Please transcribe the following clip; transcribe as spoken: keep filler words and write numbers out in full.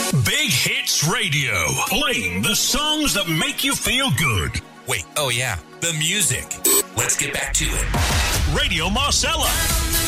Big Hits Radio, playing the songs that make you feel good. Wait, oh yeah, the music. Let's get back to it. Radio Marcella.